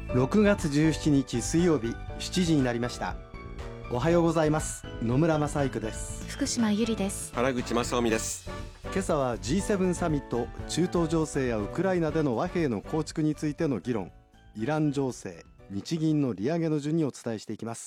6月17日水曜日、7時になりました。おはようございます。野村正育です。 福島ゆりです。 原口正臣です。 今朝は G7 サミット、中東情勢やウクライナでの和平の構築についての議論、イラン情勢、日銀の利上げの順にお伝えしていきます。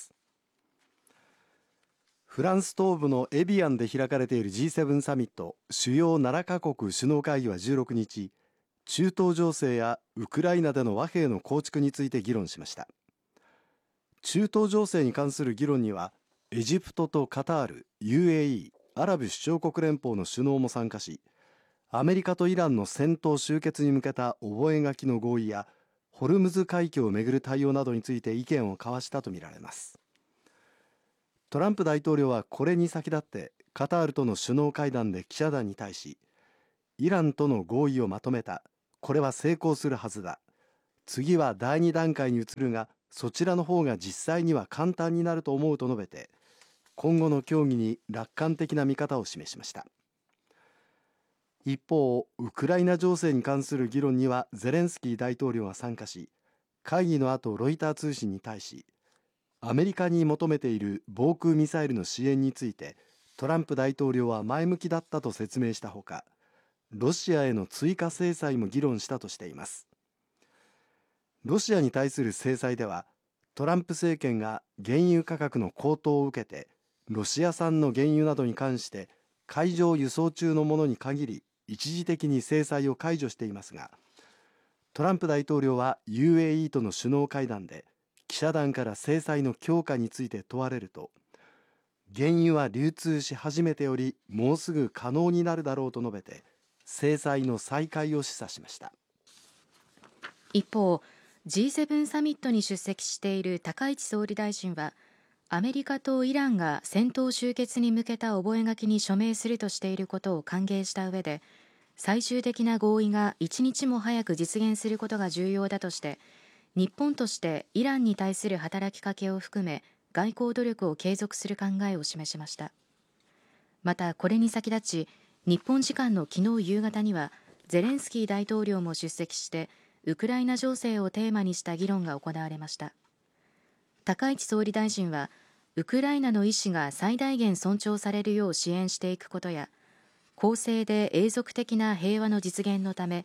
フランス東部のエビアンで開かれている G7 サミット、主要7カ国首脳会議は16日、中東情勢やウクライナでの和平の構築について議論しました。中東情勢に関する議論には、エジプトとカタール、UAE、アラブ首長国連邦の首脳も参加し、アメリカとイランの戦闘終結に向けた覚書の合意や、ホルムズ海峡をめぐる対応などについて意見を交わしたとみられます。トランプ大統領はこれに先立ってカタールとの首脳会談で記者団に対し、イランとの合意をまとめた、これは成功するはずだ、次は第2段階に移るが、そちらの方が実際には簡単になると思うと述べて、今後の協議に楽観的な見方を示しました。一方、ウクライナ情勢に関する議論にはゼレンスキー大統領が参加し、会議の後ロイター通信に対し、アメリカに求めている防空ミサイルの支援についてトランプ大統領は前向きだったと説明したほか、ロシアへの追加制裁も議論したとしています。ロシアに対する制裁では、トランプ政権が原油価格の高騰を受けて、ロシア産の原油などに関して海上輸送中のものに限り一時的に制裁を解除していますが、トランプ大統領は UAE との首脳会談で記者団から制裁の強化について問われると、原油は流通し始めており、もうすぐ可能になるだろうと述べて、制裁の再開を示唆しました。 一方、G7 サミットに出席している高市総理大臣は、アメリカとイランが戦闘終結に向けた覚書に署名するとしていることを歓迎した上で、最終的な合意が一日も早く実現することが重要だとして、日本としてイランに対する働きかけを含め外交努力を継続する考えを示しました。またこれに先立ち、日本時間の昨日夕方にはゼレンスキー大統領も出席してウクライナ情勢をテーマにした議論が行われました。高市総理大臣は、ウクライナの意思が最大限尊重されるよう支援していくことや、公正で永続的な平和の実現のため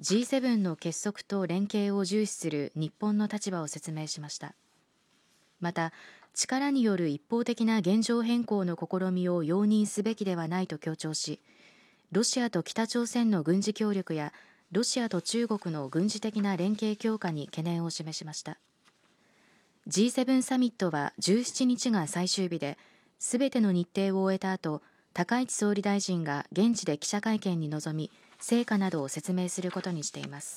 G7 の結束と連携を重視する日本の立場を説明しました。また、力による一方的な現状変更の試みを容認すべきではないと強調し、ロシアと北朝鮮の軍事協力やロシアと中国の軍事的な連携強化に懸念を示しました。G7 サミットは17日が最終日で、すべての日程を終えた後、高市総理大臣が現地で記者会見に臨み、成果などを説明することにしています。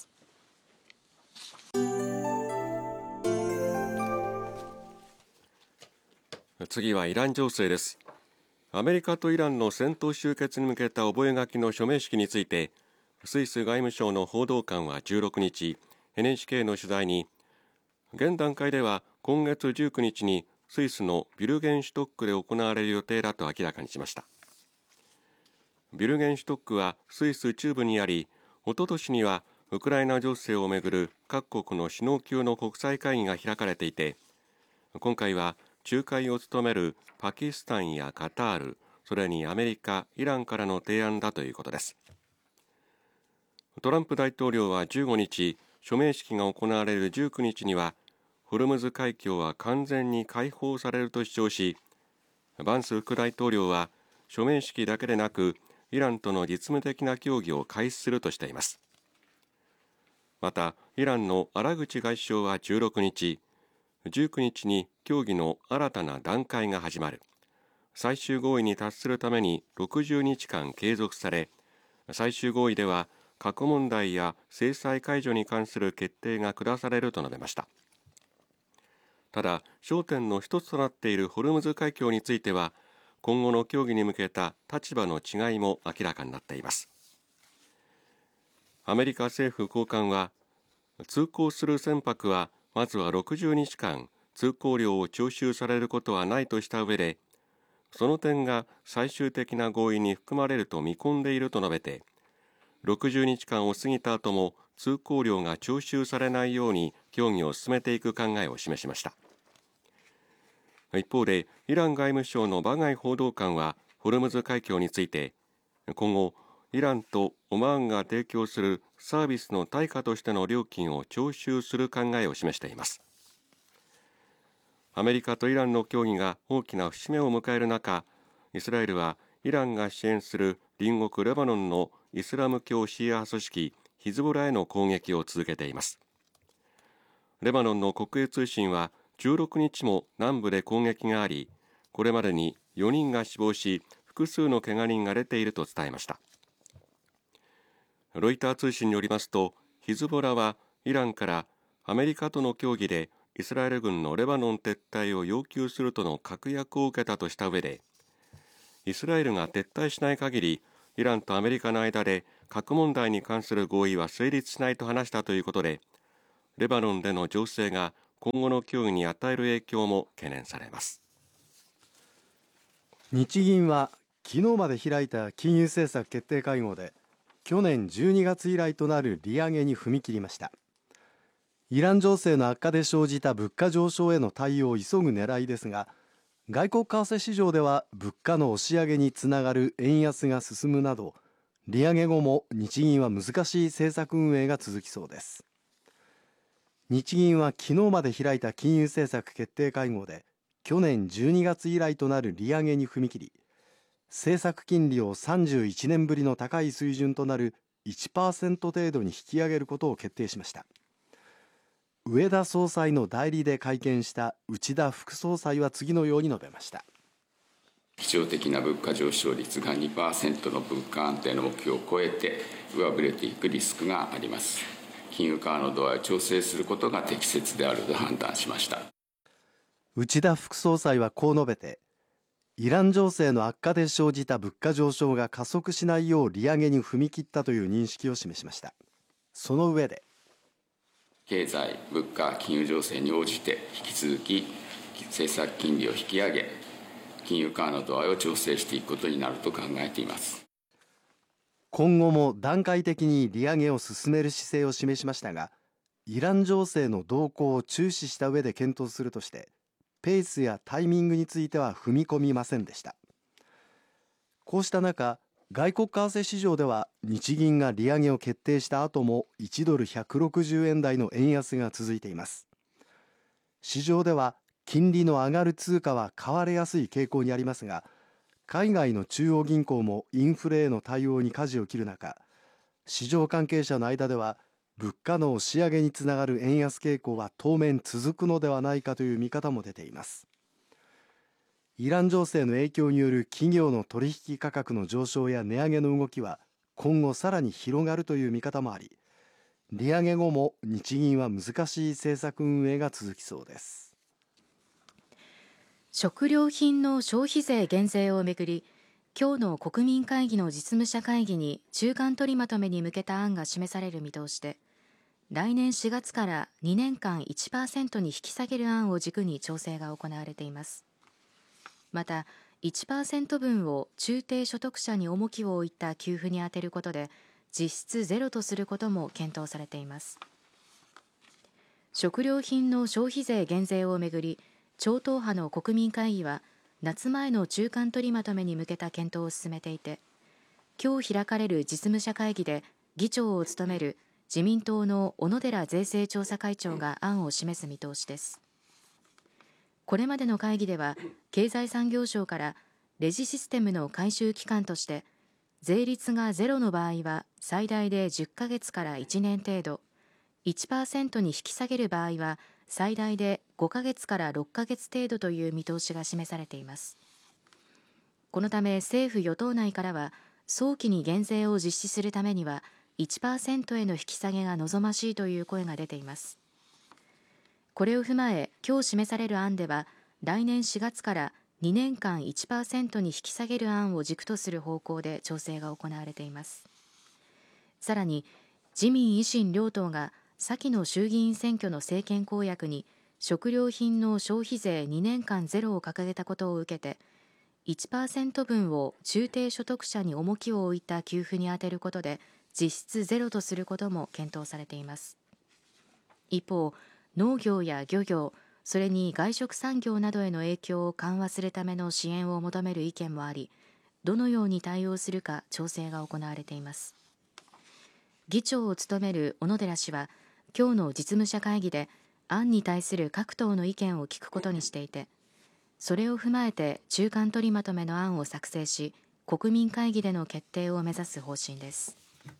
次はイラン情勢です。アメリカとイランの戦闘終結に向けた覚書の署名式について、スイス外務省の報道官は16日 NHK の取材に、現段階では今月19日にスイスのビュルゲンシュトックで行われる予定だと明らかにしました。ビュルゲンシュトックはスイス中部にあり、おととしにはウクライナ情勢をめぐる各国の首脳級の国際会議が開かれていて、今回は仲介を務めるパキスタンやカタール、それにアメリカ、イランからの提案だということです。トランプ大統領は15日、署名式が行われる19日には、ホルムズ海峡は完全に開放されると主張し、バンス副大統領は署名式だけでなく、イランとの実務的な協議を開始するとしています。また、イランのアラグチ外相は16日、19日に協議の新たな段階が始まる。最終合意に達するために60日間継続され、最終合意では核問題や制裁解除に関する決定が下されると述べました。ただ、焦点の一つとなっているホルムズ海峡については、今後の協議に向けた立場の違いも明らかになっています。アメリカ政府高官は、通行する船舶はまずは60日間通行料を徴収されることはないとした上で、その点が最終的な合意に含まれると見込んでいると述べて、60日間を過ぎた後も通行料が徴収されないように協議を進めていく考えを示しました。一方でイラン外務省のバガイ報道官はホルムズ海峡について、今後イランとオマーンが提供するサービスの対価としての料金を徴収する考えを示しています。アメリカとイランの協議が大きな節目を迎える中、イスラエルはイランが支援する隣国レバノンのイスラム教シーア派組織ヒズボラへの攻撃を続けています。レバノンの国営通信は16日も南部で攻撃があり、これまでに4人が死亡し、複数の怪我人が出ていると伝えました。ロイター通信によりますと、ヒズボラはイランからアメリカとの協議でイスラエル軍のレバノン撤退を要求するとの確約を受けたとした上で、イスラエルが撤退しない限りイランとアメリカの間で核問題に関する合意は成立しないと話したということで、レバノンでの情勢が今後の協議に与える影響も懸念されます。 日銀は昨日まで開いた金融政策決定会合で去年12月以来となる利上げに踏み切りました。イラン情勢の悪化で生じた物価上昇への対応を急ぐ狙いですが、外国為替市場では物価の押し上げにつながる円安が進むなど、利上げ後も日銀は難しい政策運営が続きそうです。日銀は昨日まで開いた金融政策決定会合で去年12月以来となる利上げに踏み切り、政策金利を31年ぶりの高い水準となる 1% 程度に引き上げることを決定しました。植田総裁の代理で会見した内田副総裁は次のように述べました。 基調的な物価上昇率が 2% の物価安定の目標を超えて上振れていくリスクがあります。金融緩和の度合いを調整することが適切であると判断しました。 内田副総裁はこう述べて、イラン情勢の悪化で生じた物価上昇が加速しないよう利上げに踏み切ったという認識を示しました。その上で、 経済、物価、金融情勢に応じて引き続き政策金利を引き上げ、金融緩和の度合いを調整していくことになると考えています。 今後も段階的に利上げを進める姿勢を示しましたが、イラン情勢の動向を注視した上で検討するとして、ペースやタイミングについては踏み込みませんでした。こうした中、外国為替市場では日銀が利上げを決定した後も1ドル160円台の円安が続いています。市場では金利の上がる通貨は買われやすい傾向にありますが、海外の中央銀行もインフレへの対応に舵を切る中、市場関係者の間では物価の押し上げにつながる円安傾向は当面続くのではないかという見方も出ています。イラン情勢の影響による企業の取引価格の上昇や値上げの動きは今後さらに広がるという見方もあり、利上げ後も日銀は難しい政策運営が続きそうです。 食料品の消費税減税をめぐり、今日の国民会議の実務者会議に中間取りまとめに向けた案が示される見通しで、来年4月から2年間 1% に引き下げる案を軸に調整が行われています。また 1% 分を中低所得者に重きを置いた給付に充てることで実質ゼロとすることも検討されています。食料品の消費税減税をめぐり、超党派の国民会議は夏前の中間取りまとめに向けた検討を進めていて、今日開かれる実務者会議で議長を務める自民党の小野寺税制調査会長が案を示す見通しです。これまでの会議では経済産業省からレジシステムの回収期間として税率がゼロの場合は最大で10ヶ月から1年程度、1% に引き下げる場合は最大で5ヶ月から6ヶ月程度という見通しが示されています。このため政府与党内からは早期に減税を実施するためには 1% への引き下げが望ましいという声が出ています。これを踏まえ今日示される案では来年4月から2年間 1% に引き下げる案を軸とする方向で調整が行われています。さらに自民維新両党が先の衆議院選挙の政権公約に食料品の消費税2年間ゼロを掲げたことを受けて 1% 分を中低所得者に重きを置いた給付に充てることで実質ゼロとすることも検討されています。一方、農業や漁業、それに外食産業などへの影響を緩和するための支援を求める意見もあり、どのように対応するか調整が行われています。議長を務める小野寺氏は、今日の実務者会議で案に対する各党の意見を聞くことにしていて、それを踏まえて中間取りまとめの案を作成し、国民会議での決定を目指す方針です。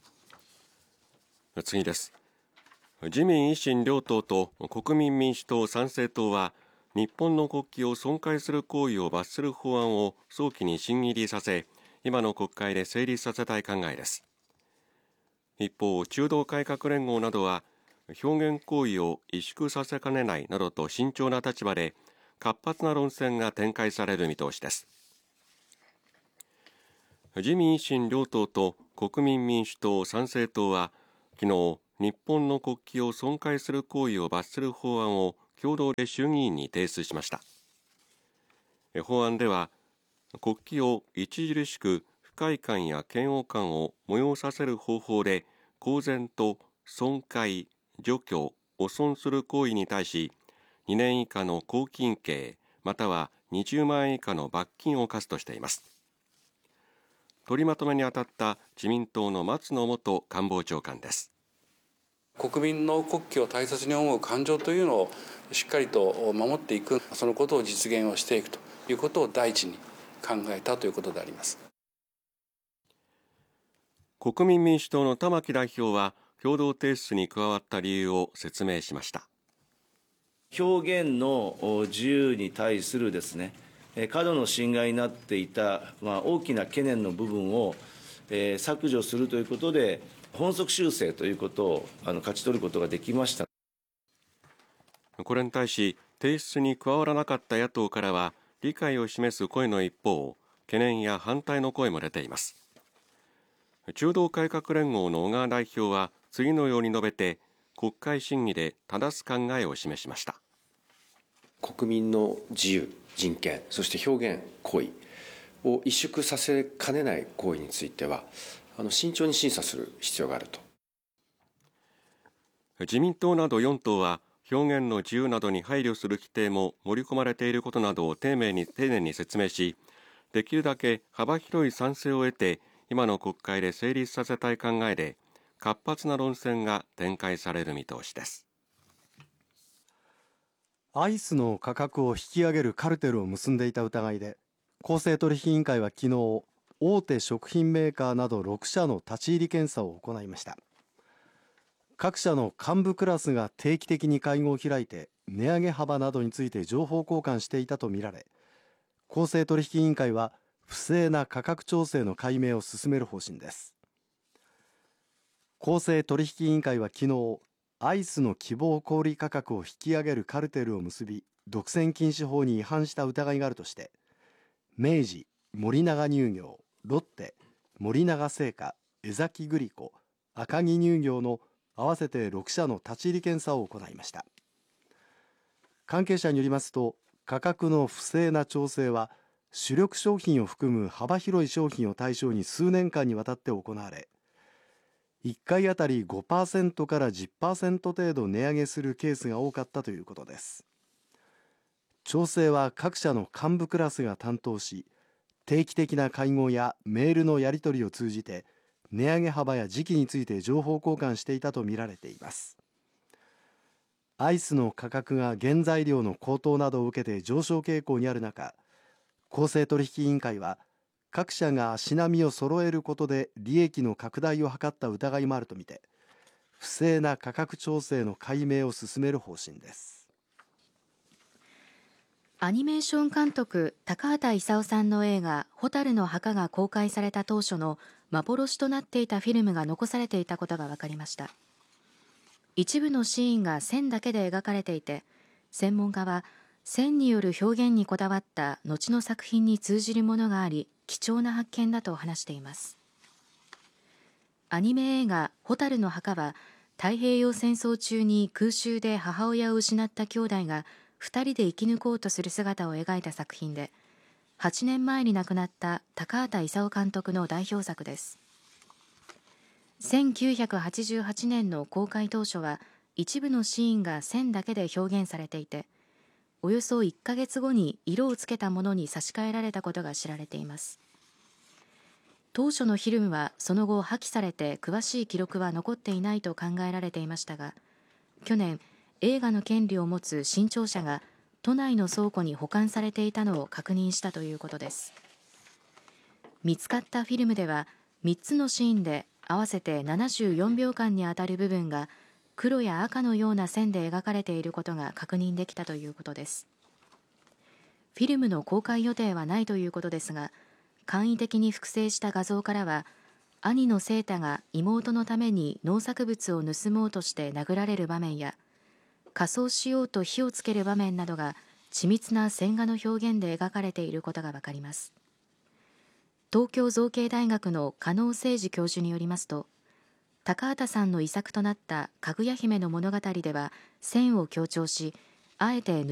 次です。自民維新両党と国民民主党参政党は、日本の国旗を損壊する行為を罰する法案を早期に審議入りさせ、今の国会で成立させたい考えです。一方、中道改革連合などは、表現行為を萎縮させかねないなどと慎重な立場で、活発な論戦が展開される見通しです。自民維新両党と国民民主党参政党は、昨日、日本の国旗を損壊する行為を罰する法案を共同で衆議院に提出しました。法案では、国旗を著しく不快感や嫌悪感を催させる方法で公然と損壊、除去、汚損する行為に対し、2年以下の拘禁刑または20万円以下の罰金を科すとしています。取りまとめにあたった自民党の松野元官房長官です。 国民の国旗を大切に思う感情というのをしっかりと守っていく、そのことを実現をしていくということを第一に考えたということであります。 国民民主党の玉木代表は共同提出に加わった理由を説明しました。 表現の自由に対するですね、過度の侵害になっていた、大きな懸念の部分を削除するということで、本則修正ということを勝ち取ることができました。 これに対し、提出に加わらなかった野党からは理解を示す声の一方、懸念や反対の声も出ています。中道改革連合の小川代表は次のように述べて、国会審議で正す考えを示しました。 国民の自由、人権、そして表現行為を萎縮させかねない行為については、慎重に審査する必要があると。 自民党など4党は、表現の自由などに配慮する規定も盛り込まれていることなどを丁寧に説明し、できるだけ幅広い賛成を得て、今の国会で成立させたい考えで、活発な論戦が展開される見通しです。 アイスの価格を引き上げるカルテルを結んでいた疑いで、公正取引委員会は昨日、大手食品メーカーなど6社の立ち入り検査を行いました。各社の幹部クラスが定期的に会合を開いて、値上げ幅などについて情報交換していたとみられ、公正取引委員会は不正な価格調整の解明を進める方針です。公正取引委員会は昨日、アイスの希望小売価格を引き上げるカルテルを結び、独占禁止法に違反した疑いがあるとして、明治、森永乳業、ロッテ、森永製菓、江崎グリコ、赤城乳業の合わせて6社の立ち入り検査を行いました。関係者によりますと、価格の不正な調整は主力商品を含む幅広い商品を対象に数年間にわたって行われ、1回あたり 5% から 10% 程度値上げするケースが多かったということです。調整は各社の幹部クラスが担当し、定期的な会合やメールのやり取りを通じて値上げ幅や時期について情報交換していたとみられています。アイスの価格が原材料の高騰などを受けて上昇傾向にある中、公正取引委員会は各社が足並みを揃えることで利益の拡大を図った疑いもあるとみて、不正な価格調整の解明を進める方針です。 アニメーション監督高畑勲さんの映画ホタルの墓が公開された当初の幻となっていたフィルムが残されていたことが分かりました。一部のシーンが線だけで描かれていて、専門家は線による表現にこだわった後の作品に通じるものがあり、貴重な発見だと話しています。アニメ映画ホタルの墓は、太平洋戦争中に空襲で母親を失った兄弟が2人で生き抜こうとする姿を描いた作品で、8年前に亡くなった高畑勲監督の代表作です。 1988年の公開当初は一部のシーンが線だけで表現されていて、およそ1ヶ月後に色をつけたものに差し替えられたことが知られています。当初のフィルムはその後破棄されて詳しい記録は残っていないと考えられていましたが、去年映画の権利を持つ新潮社が都内の倉庫に保管されていたのを確認したということです。見つかったフィルムでは3つのシーンで合わせて74秒間にあたる部分が黒や赤のような線で描かれていることが確認できたということです。フィルムの公開予定はないということですが、簡易的に複製した画像からは兄のセータが妹のために農作物を盗もうとして殴られる場面や仮装しようと火をつける場面などが緻密な線画の表現で描かれていることがわかります。東京造形大学の加納誠司教授によりますと、高畑さんの遺作となったかぐや姫の物語では線を強調し、あえて